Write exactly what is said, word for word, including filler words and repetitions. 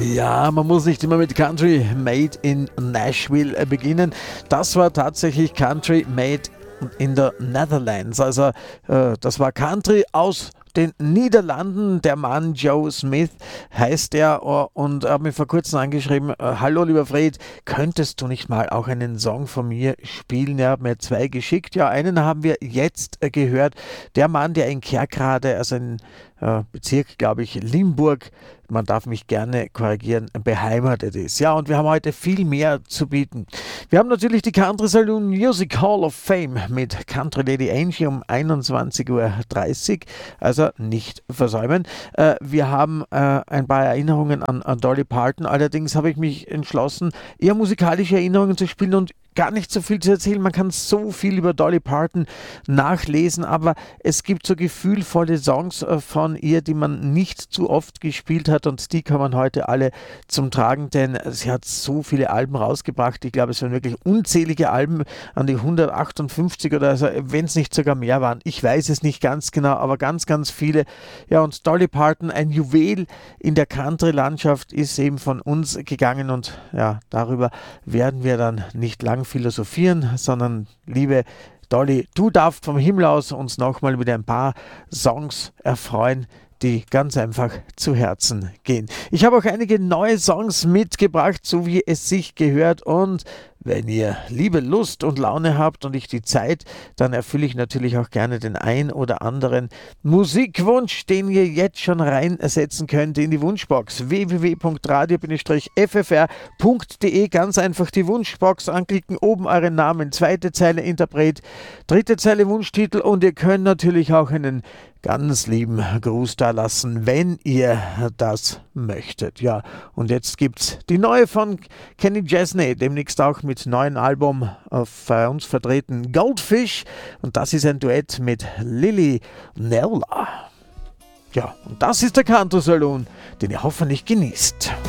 Ja, man muss nicht immer mit Country Made in Nashville äh, beginnen. Das war tatsächlich Country Made in the Netherlands. Also äh, das war Country aus den Niederlanden. Der Mann Joe Smith heißt er äh, und hat mich vor kurzem angeschrieben, äh, hallo lieber Fred, könntest du nicht mal auch einen Song von mir spielen? Er hat mir zwei geschickt. Ja, einen haben wir jetzt äh, gehört. Der Mann, der in Kerkrade, also in äh, Bezirk, glaube ich, Limburg, man darf mich gerne korrigieren, beheimatet ist. Ja, und wir haben heute viel mehr zu bieten. Wir haben natürlich die Country Saloon Music Hall of Fame mit Country Lady Angie um einundzwanzig Uhr dreißig, also nicht versäumen. Äh, wir haben äh, ein paar Erinnerungen an, an Dolly Parton, allerdings habe ich mich entschlossen, eher musikalische Erinnerungen zu spielen und gar nicht so viel zu erzählen. Man kann so viel über Dolly Parton nachlesen, aber es gibt so gefühlvolle Songs äh, von ihr, die man nicht zu oft gespielt hat und die kommen heute alle zum Tragen, denn sie hat so viele Alben rausgebracht. Ich glaube, es waren wirklich unzählige Alben, an die hundertachtundfünfzig oder so, wenn es nicht sogar mehr waren. Ich weiß es nicht ganz genau, aber ganz, ganz viele. Ja, und Dolly Parton, ein Juwel in der Country-Landschaft, ist eben von uns gegangen und ja, darüber werden wir dann nicht lang philosophieren, sondern liebe Dolly, du darfst vom Himmel aus uns nochmal mit ein paar Songs erfreuen, die ganz einfach zu Herzen gehen. Ich habe auch einige neue Songs mitgebracht, so wie es sich gehört, und wenn ihr Liebe, Lust und Laune habt und ich die Zeit, dann erfülle ich natürlich auch gerne den ein oder anderen Musikwunsch, den ihr jetzt schon reinsetzen könnt in die Wunschbox w w w punkt radio f f r punkt d e. Ganz einfach die Wunschbox anklicken, oben euren Namen, zweite Zeile Interpret, dritte Zeile Wunschtitel und ihr könnt natürlich auch einen ganz lieben Gruß da lassen, wenn ihr das möchtet. Ja, und jetzt gibt's die neue von Kenny Chesney, demnächst auch mit neuen Album auf äh, uns vertreten, Goldfish, und das ist ein Duett mit Lily Nella. Ja, und das ist der Country Saloon, den ihr hoffentlich genießt.